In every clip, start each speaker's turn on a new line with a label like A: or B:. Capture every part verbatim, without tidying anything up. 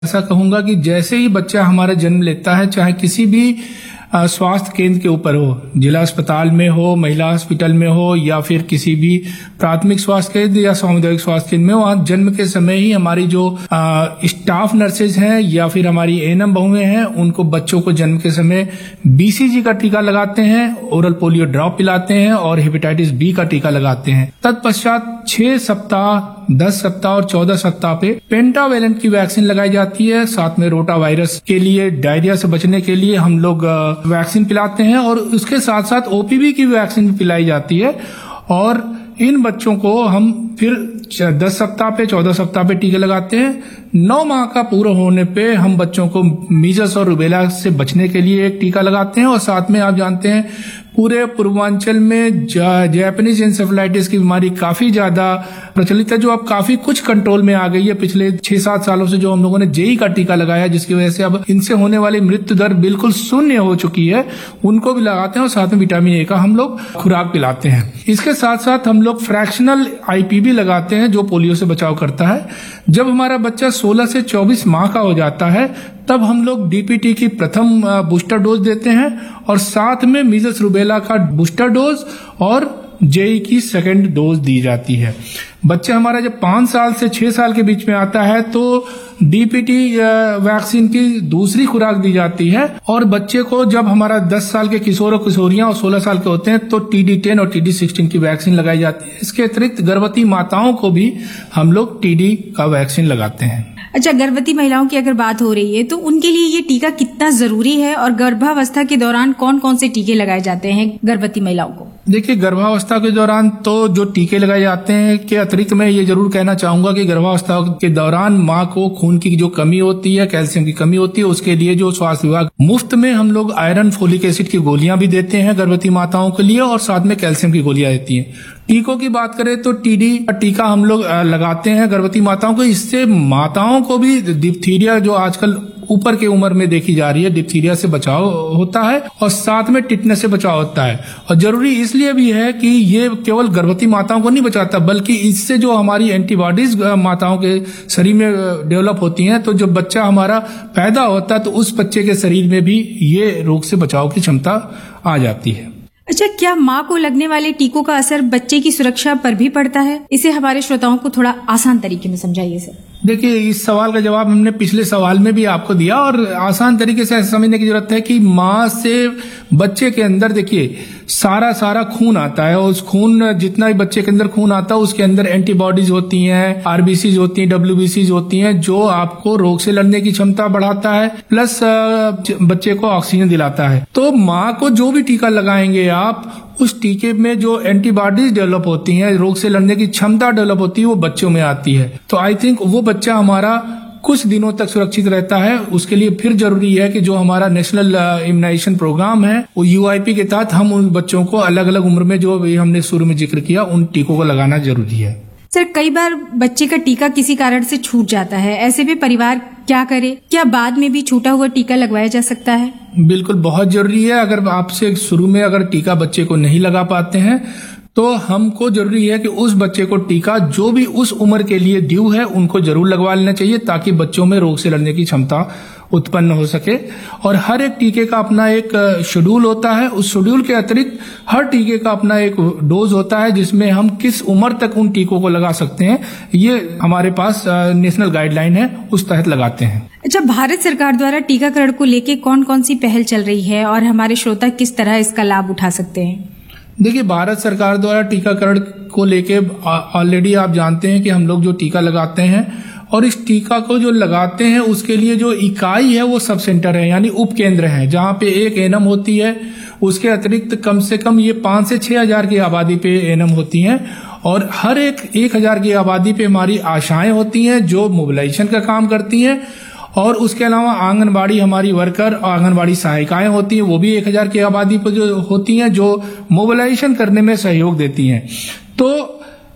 A: ऐसा कहूंगा कि जैसे ही बच्चा हमारा जन्म लेता है, चाहे किसी भी स्वास्थ्य केंद्र के ऊपर हो, जिला अस्पताल में हो, महिला हॉस्पिटल में हो, या फिर किसी भी प्राथमिक स्वास्थ्य केंद्र या सामुदायिक स्वास्थ्य केंद्र में, वहां जन्म के समय ही हमारी जो आ, स्टाफ नर्सेज हैं या फिर हमारी एएनएम बहुएं हैं, उनको बच्चों को जन्म के समय बीसीजी का टीका लगाते हैं, ओरल पोलियो ड्रॉप पिलाते हैं और हेपेटाइटिस बी का टीका लगाते हैं। तत्पश्चात छह सप्ताह, दस सप्ताह और चौदह सप्ताह पे पेंटावेलेंट की वैक्सीन लगाई जाती है। साथ में रोटा वायरस के लिए, डायरिया से बचने के लिए हम लोग वैक्सीन पिलाते हैं और उसके साथ साथ ओपीवी की वैक्सीन भी पिलाई जाती है। और इन बच्चों को हम फिर दस सप्ताह पे, चौदह सप्ताह पे टीके लगाते हैं। नौ माह का पूरा होने पे हम बच्चों को मीजल्स और रूबेला से बचने के लिए एक टीका लगाते हैं। और साथ में आप जानते हैं पूरे पूर्वांचल में जैपनीज इंसेफेलाइटिस की बीमारी काफी ज्यादा प्रचलित है, जो अब काफी कुछ कंट्रोल में आ गई है। पिछले छह सात सालों से जो हम लोगों ने जेई का टीका लगाया, जिसकी वजह से अब इनसे होने वाली मृत्यु दर बिल्कुल शून्य हो चुकी है, उनको भी लगाते हैं। और साथ में विटामिन ए का हम लोग खुराक पिलाते हैं। इसके साथ साथ हम लोग फ्रैक्शनल आईपीवी लगाते हैं, जो पोलियो से बचाव करता है। जब हमारा बच्चा सोलह से चौबीस माह का हो जाता है, तब हम लोग डीपीटी की प्रथम बूस्टर डोज देते हैं और साथ में मीजल्स रूबेला का बूस्टर डोज और जेई की सेकेंड डोज दी जाती है। बच्चा हमारा जब पांच साल से छह साल के बीच में आता है तो डीपीटी वैक्सीन की दूसरी खुराक दी जाती है। और बच्चे को जब हमारा दस साल के किशोर और किशोरियां और सोलह साल के होते हैं तो टीडी टेन और टीडी सिक्सटीन की वैक्सीन लगाई जाती है। इसके अतिरिक्त गर्भवती माताओं को भी हम लोग टीडी का वैक्सीन लगाते हैं।
B: अच्छा, गर्भवती महिलाओं की अगर बात हो रही है तो उनके लिए ये टीका कितना जरूरी है और गर्भावस्था के दौरान कौन कौन से टीके लगाए जाते हैं गर्भवती महिलाओं को?
A: देखिए, गर्भावस्था के दौरान तो जो टीके लगाए जाते हैं के अतिरिक्त मैं ये जरूर कहना चाहूंगा कि गर्भावस्था के दौरान माँ को खून की जो कमी होती है, कैल्शियम की कमी होती है, उसके लिए जो स्वास्थ्य विभाग मुफ्त में हम लोग आयरन, फोलिक एसिड की गोलियां भी देते हैं गर्भवती माताओं के लिए, और साथ में कैल्शियम की गोलियां देती हैं। टीकों की बात करें तो टीडी का टीका हम लोग लगाते हैं गर्भवती माताओं को। इससे माताओं को भी डिप्थीरिया, जो आजकल ऊपर के उम्र में देखी जा रही है, डिप्थीरिया से बचाव होता है और साथ में टिटनेस से बचाव होता है। और जरूरी इसलिए भी है कि ये केवल गर्भवती माताओं को नहीं बचाता, बल्कि इससे जो हमारी एंटीबॉडीज माताओं के शरीर में डेवलप होती हैं, तो जब बच्चा हमारा पैदा होता है तो उस बच्चे के शरीर में भी ये रोग से बचाव की क्षमता आ जाती है।
B: अच्छा, क्या माँ को लगने वाले टीकों का असर बच्चे की सुरक्षा पर भी पड़ता है? इसे हमारे श्रोताओं को थोड़ा आसान तरीके में समझाइए सर।
A: देखिए, इस सवाल का जवाब हमने पिछले सवाल में भी आपको दिया और आसान तरीके से समझने की जरूरत है कि माँ से बच्चे के अंदर देखिए सारा सारा खून आता है, और उस खून जितना भी बच्चे के अंदर खून आता है उसके अंदर एंटीबॉडीज होती हैं, आरबीसीज होती हैं, डब्ल्यूबीसीज होती हैं, जो आपको रोग से लड़ने की क्षमता बढ़ाता है, प्लस बच्चे को ऑक्सीजन दिलाता है। तो माँ को जो भी टीका लगाएंगे आप, उस टीके में जो एंटीबॉडीज डेवलप होती हैं, रोग से लड़ने की क्षमता डेवलप होती है, वो बच्चों में आती है। तो आई थिंक वो बच्चा हमारा कुछ दिनों तक सुरक्षित रहता है। उसके लिए फिर जरूरी है कि जो हमारा नेशनल इम्यूनाइजेशन प्रोग्राम है, वो यूआईपी के तहत हम उन बच्चों को अलग अलग उम्र में, जो भी हमने शुरू में जिक्र किया, उन टीकों को लगाना जरूरी है।
B: सर, कई बार बच्चे का टीका किसी कारण से छूट जाता है, ऐसे में परिवार क्या करे? क्या बाद में भी छूटा हुआ टीका लगवाया जा सकता है?
A: बिल्कुल, बहुत जरूरी है। अगर आपसे शुरू में अगर टीका बच्चे को नहीं लगा पाते हैं तो हमको जरूरी है कि उस बच्चे को टीका जो भी उस उम्र के लिए ड्यू है उनको जरूर लगवा लेना चाहिए, ताकि बच्चों में रोग से लड़ने की क्षमता उत्पन्न हो सके। और हर एक टीके का अपना एक शेड्यूल होता है। उस शेड्यूल के अतिरिक्त हर टीके का अपना एक डोज होता है, जिसमें हम किस उम्र तक उन टीकों को लगा सकते हैं, ये हमारे पास नेशनल गाइडलाइन है, उस तहत लगाते हैं।
B: अच्छा, भारत सरकार द्वारा टीकाकरण को लेकर कौन कौन सी पहल चल रही है और हमारे श्रोता किस तरह इसका लाभ उठा सकते हैं?
A: देखिए, भारत सरकार द्वारा टीकाकरण को लेके ऑलरेडी आप जानते हैं कि हम लोग जो टीका लगाते हैं, और इस टीका को जो लगाते हैं उसके लिए जो इकाई है वो सब सेंटर है, यानी उप केंद्र है, जहाँ पे एक एनम होती है। उसके अतिरिक्त कम से कम ये पांच से छह हजार की आबादी पे एनम होती हैं, और हर एक एक हजार की आबादी पे हमारी आशाएं होती हैं जो मोबिलाइजेशन का काम करती हैं। और उसके अलावा आंगनबाड़ी हमारी वर्कर, आंगनबाड़ी सहायिकाएं होती हैं, वो भी एक हजार की आबादी पर जो होती हैं, जो मोबिलाइजेशन करने में सहयोग देती हैं। तो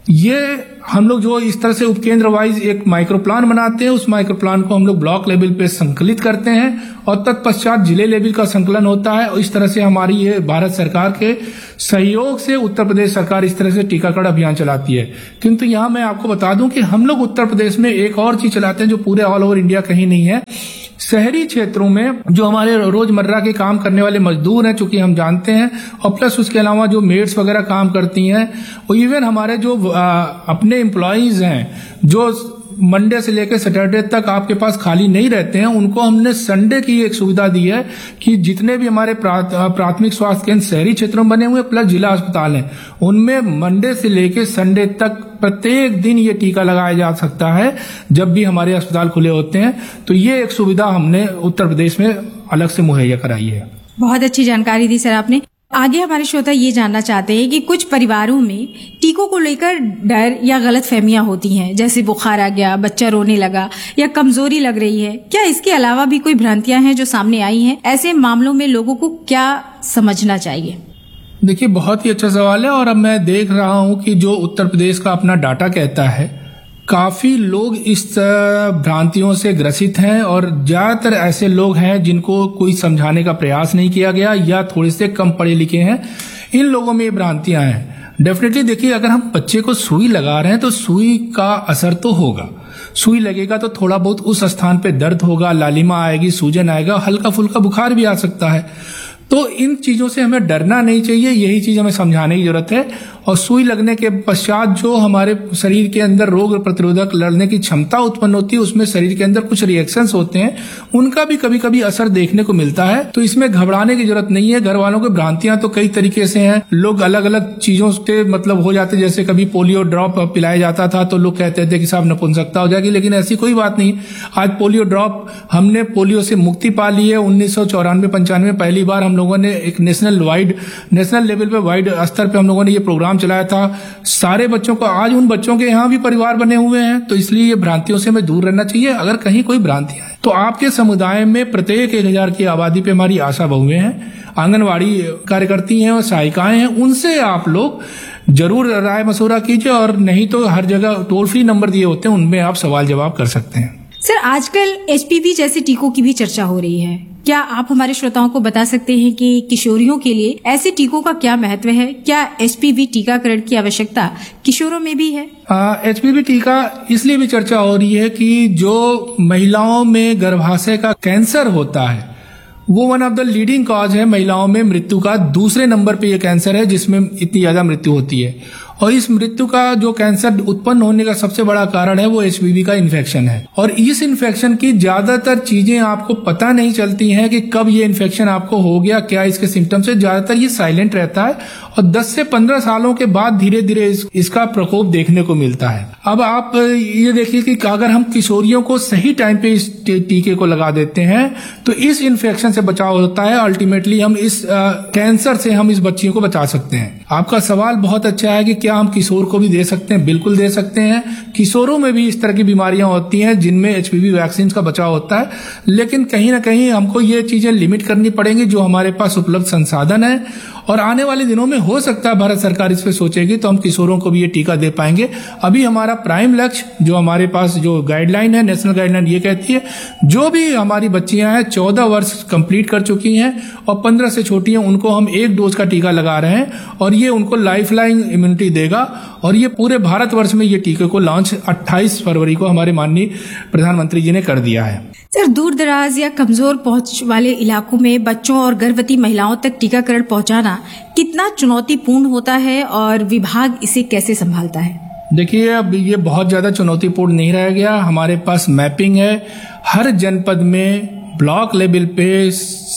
A: ये हम लोग जो इस तरह से उपकेंद्र वाइज एक माइक्रो प्लान बनाते हैं, उस माइक्रो प्लान को हम लोग ब्लॉक लेवल पे संकलित करते हैं और तत्पश्चात जिले लेवल का संकलन होता है। और इस तरह से हमारी ये भारत सरकार के सहयोग से उत्तर प्रदेश सरकार इस तरह से टीकाकरण अभियान चलाती है। किंतु यहाँ मैं आपको बता दूं कि हम लोग उत्तर प्रदेश में एक और चीज चलाते हैं जो पूरे ऑल ओवर इंडिया कहीं नहीं है। शहरी क्षेत्रों में जो हमारे रोजमर्रा के काम करने वाले मजदूर हैं, चूंकि हम जानते हैं, और प्लस उसके अलावा जो मेड्स वगैरह काम करती हैं, और इवन हमारे जो आ, अपने एम्प्लॉयज हैं जो मंडे से लेकर सैटरडे तक आपके पास खाली नहीं रहते हैं, उनको हमने संडे की एक सुविधा दी है कि जितने भी हमारे प्राथमिक स्वास्थ्य केंद्र शहरी क्षेत्रों में बने हुए प्लस जिला अस्पताल हैं, उनमें मंडे से लेकर संडे तक प्रत्येक दिन ये टीका लगाया जा सकता है जब भी हमारे अस्पताल खुले होते हैं। तो ये एक सुविधा हमने उत्तर प्रदेश में अलग से मुहैया कराई है।
B: बहुत अच्छी जानकारी दी सर आपने। आगे हमारे श्रोता ये जानना चाहते हैं कि कुछ परिवारों में टीकों को लेकर डर या गलत फहमियां होती हैं, जैसे बुखार आ गया, बच्चा रोने लगा या कमजोरी लग रही है। क्या इसके अलावा भी कोई भ्रांतियां हैं जो सामने आई हैं? ऐसे मामलों में लोगों को क्या समझना चाहिए?
A: देखिए, बहुत ही अच्छा सवाल है। और अब मैं देख रहा हूं कि जो उत्तर प्रदेश का अपना डाटा कहता है, काफी लोग इस भ्रांतियों से ग्रसित हैं और ज्यादातर ऐसे लोग हैं जिनको कोई समझाने का प्रयास नहीं किया गया या थोड़े से कम पढ़े लिखे हैं। इन लोगों में ये भ्रांतियां हैं। डेफिनेटली देखिए, अगर हम बच्चे को सुई लगा रहे हैं तो सुई का असर तो होगा। सुई लगेगा तो थोड़ा बहुत उस स्थान पे दर्द होगा, लालिमा आएगी, सूजन आएगा, हल्का फुल्का बुखार भी आ सकता है। तो इन चीजों से हमें डरना नहीं चाहिए, यही चीज हमें समझाने की जरूरत है। और सुई लगने के पश्चात जो हमारे शरीर के अंदर रोग प्रतिरोधक लड़ने की क्षमता उत्पन्न होती है, उसमें शरीर के अंदर कुछ रिएक्शंस होते हैं, उनका भी कभी कभी असर देखने को मिलता है। तो इसमें घबराने की जरूरत नहीं है। घर वालों की भ्रांतियां तो कई तरीके से हैं। लोग अलग अलग चीजों से मतलब हो जाते, जैसे कभी पोलियो ड्रॉप पिलाया जाता था तो लोग कहते थे कि साहब नपुंसकता हो जाएगी, लेकिन ऐसी कोई बात नहीं। आज पोलियो ड्रॉप, हमने पोलियो से मुक्ति पा ली है। उन्नीस सौ चौरानवे पंचानवे पहली बार हम लोगों ने एक नेशनल वाइड नेशनल लेवल पे वाइड स्तर पे हम लोगों ने ये प्रोग्राम चलाया था सारे बच्चों को। आज उन बच्चों के यहाँ भी परिवार बने हुए हैं, तो इसलिए ये भ्रांतियों से हमें दूर रहना चाहिए। अगर कहीं कोई भ्रांतियां है तो आपके समुदाय में प्रत्येक एक हजार की आबादी पे हमारी आशा बहुएं हैं, आंगनवाड़ी कार्यकर्ती हैं और सहायिकाएं हैं, उनसे आप लोग जरूर राय मशवरा कीजिए। और नहीं तो हर जगह टोल फ्री नंबर दिए होते हैं, उनमें आप सवाल जवाब कर सकते हैं।
B: सर, आजकल एचपीवी जैसे टीकों की भी चर्चा हो रही है। क्या आप हमारे श्रोताओं को बता सकते हैं कि किशोरियों के लिए ऐसे टीकों का क्या महत्व है? क्या एचपीवी टीकाकरण की आवश्यकता किशोरों में भी है?
A: एचपीवी टीका इसलिए भी चर्चा हो रही है कि जो महिलाओं में गर्भाशय का कैंसर होता है, वो one of the leading cause है महिलाओं में मृत्यु का। दूसरे नंबर पे ये कैंसर है जिसमें इतनी ज्यादा मृत्यु होती है। और इस मृत्यु का जो कैंसर उत्पन्न होने का सबसे बड़ा कारण है वो एचपीवी का इन्फेक्शन है। और इस इन्फेक्शन की ज्यादातर चीजें आपको पता नहीं चलती हैं कि कब ये इन्फेक्शन आपको हो गया, क्या इसके सिम्टम्स है। ज्यादातर ये साइलेंट रहता है और दस से पंद्रह सालों के बाद धीरे धीरे इस, इसका प्रकोप देखने को मिलता है। अब आप ये देखिए कि अगर हम किशोरियों को सही टाइम पे इस टीके को लगा देते हैं तो इस इन्फेक्शन से बचाव होता है। अल्टीमेटली हम इस आ, कैंसर से हम इस बच्चियों को बचा सकते हैं। आपका सवाल बहुत अच्छा है कि क्या हम किशोर को भी दे सकते हैं? बिल्कुल दे सकते हैं। किशोरों में भी इस तरह की बीमारियां होती हैं जिनमें एचपीवी वैक्सीन का बचाव होता है, लेकिन कहीं ना कहीं हमको ये चीजें लिमिट करनी पड़ेंगी जो हमारे पास उपलब्ध संसाधन है। और आने वाले दिनों में हो सकता है भारत सरकार इस पे सोचेगी तो हम किशोरों को भी ये टीका दे पाएंगे। अभी हमारा प्राइम लक्ष्य जो हमारे पास जो गाइडलाइन है, नेशनल गाइडलाइन, ये कहती है जो भी हमारी बच्चियां हैं चौदह वर्ष कंप्लीट कर चुकी हैं और पंद्रह से छोटी हैं, उनको हम एक डोज का टीका लगा रहे हैं और ये उनको लाइफ लाइन इम्यूनिटी देगा। और ये पूरे भारतवर्ष में ये टीके को लॉन्च अट्ठाईस फरवरी को हमारे माननीय प्रधानमंत्री जी ने कर दिया है।
B: सर, दूर दराज या कमजोर पहुंच वाले इलाकों में बच्चों और गर्भवती महिलाओं तक टीकाकरण पहुंचाना कितना चुनौतीपूर्ण होता है और विभाग इसे कैसे संभालता है?
A: देखिए, अब ये बहुत ज्यादा चुनौतीपूर्ण नहीं रह गया। हमारे पास मैपिंग है, हर जनपद में ब्लॉक लेवल पे,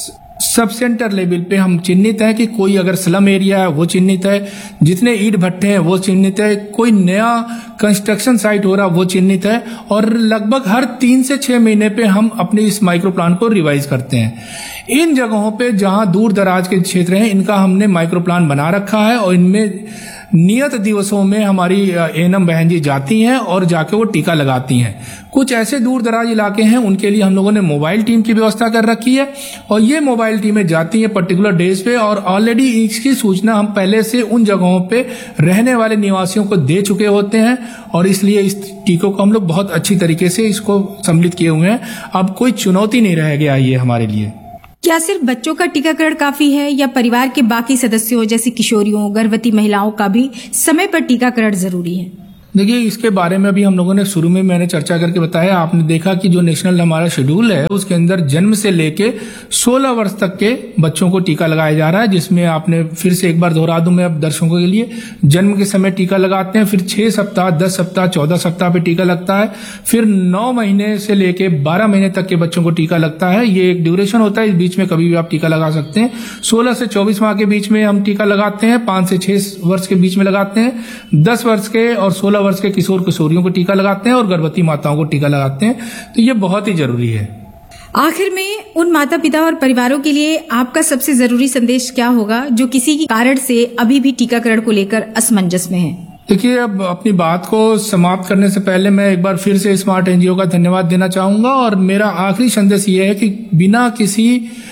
A: सब सेंटर लेवल पे हम चिन्हित है कि कोई अगर स्लम एरिया है वो चिन्हित है, जितने ईंट भट्टे हैं वो चिन्हित है, कोई नया कंस्ट्रक्शन साइट हो रहा वो चिन्हित है। और लगभग हर तीन से छह महीने पे हम अपने इस माइक्रो प्लान को रिवाइज करते हैं। इन जगहों पे जहां दूर दराज के क्षेत्र हैं इनका हमने माइक्रो प्लान बना रखा है और इनमें नियत दिवसों में हमारी एएनएम बहन जी जाती हैं और जाके वो टीका लगाती हैं। कुछ ऐसे दूर दराज इलाके हैं उनके लिए हम लोगों ने मोबाइल टीम की व्यवस्था कर रखी है और ये मोबाइल टीमें जाती हैं पर्टिकुलर डेज पे और ऑलरेडी इसकी सूचना हम पहले से उन जगहों पे रहने वाले निवासियों को दे चुके होते हैं और इसलिए इस टीकों को हम लोग बहुत अच्छी तरीके से इसको सम्मिलित किए हुए हैं। अब कोई चुनौती नहीं रह गया ये हमारे लिए।
B: क्या सिर्फ बच्चों का टीकाकरण काफी है या परिवार के बाकी सदस्यों जैसे किशोरियों, गर्भवती महिलाओं का भी समय पर टीकाकरण जरूरी है?
A: देखिए, इसके बारे में अभी हम लोगों ने शुरू में मैंने चर्चा करके बताया। आपने देखा कि जो नेशनल हमारा शेड्यूल है उसके अंदर जन्म से लेके सोलह वर्ष तक के बच्चों को टीका लगाया जा रहा है, जिसमें आपने फिर से एक बार दोहरा दूं मैं अब दर्शकों के लिए, जन्म के समय टीका लगाते हैं, फिर छह सप्ताह, दस सप्ताह, चौदह सप्ताह पे टीका लगता है, फिर नौ महीने से लेके बारह महीने तक के बच्चों को टीका लगता है। ये एक ड्यूरेशन होता है, इस बीच में कभी भी आप टीका लगा सकते हैं। सोलह से चौबीस माह के बीच में हम टीका लगाते हैं, पांच से छह वर्ष के बीच में लगाते हैं, दस वर्ष के और सोलह वर्ष के किशोर किशोरियों को टीका लगाते हैं और गर्भवती माताओं को टीका लगाते हैं। तो ये बहुत ही जरूरी है।
B: आखिर में उन माता पिता और परिवारों के लिए आपका सबसे जरूरी संदेश क्या होगा जो किसी के कारण से अभी भी टीकाकरण को लेकर असमंजस में है?
A: देखिए, अब अपनी बात को समाप्त करने से पहले मैं एक बार फिर से स्मार्ट एनजीओ का धन्यवाद देना चाहूंगा और मेरा आखिरी संदेश ये है कि बिना किसी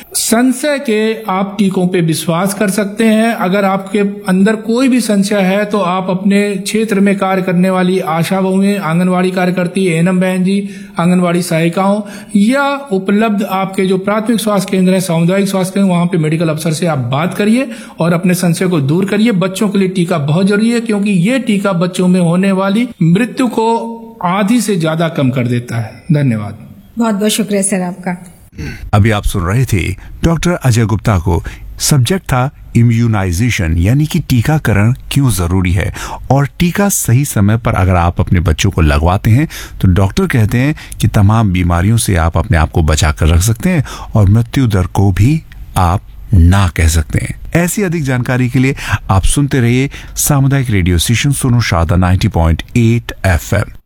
A: संशय के आप टीकों पे विश्वास कर सकते हैं। अगर आपके अंदर कोई भी संशय है तो आप अपने क्षेत्र में कार्य करने वाली आशा बहुएं, आंगनवाड़ी कार्यकर्ती, एएनएम बहन जी, आंगनवाड़ी सहायिकाओं या उपलब्ध आपके जो प्राथमिक स्वास्थ्य केंद्र है, सामुदायिक स्वास्थ्य केंद्र, वहां पे मेडिकल अफसर से आप बात करिए और अपने संशय को दूर करिए। बच्चों के लिए टीका बहुत जरूरी है क्योंकि ये टीका बच्चों में होने वाली मृत्यु को आधी से ज्यादा कम कर देता है। धन्यवाद।
B: बहुत बहुत शुक्रिया सर आपका।
C: अभी आप सुन रहे थे डॉक्टर अजय गुप्ता को। सब्जेक्ट था इम्यूनाइजेशन, यानी कि टीकाकरण क्यों जरूरी है और टीका सही समय पर अगर आप अपने बच्चों को लगवाते हैं तो डॉक्टर कहते हैं कि तमाम बीमारियों से आप अपने आप को बचा कर रख सकते हैं और मृत्यु दर को भी आप ना कह सकते हैं। ऐसी अधिक जानकारी के लिए आप सुनते रहिए सामुदायिक रेडियो स्टेशन सोनू शारदा नब्बे पॉइंट आठ एफ एम।